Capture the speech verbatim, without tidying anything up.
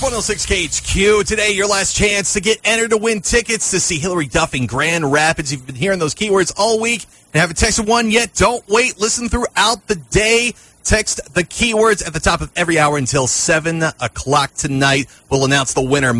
It's one oh six K H Q. Today, your last chance to get entered to win tickets to see Hillary Duff in Grand Rapids. You've been hearing those keywords all week and haven't texted one yet. Don't wait. Listen throughout the day. Text the keywords at the top of every hour until seven o'clock tonight. We'll announce the winner